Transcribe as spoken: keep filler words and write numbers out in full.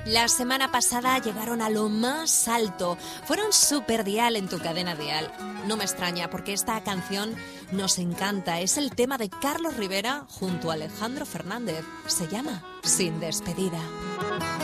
La semana pasada llegaron a lo más alto. Fueron súper dial en tu cadena dial. No me extraña porque esta canción nos encanta. Es el tema de Carlos Rivera junto a Alejandro Fernández. Se llama Sin Despedida.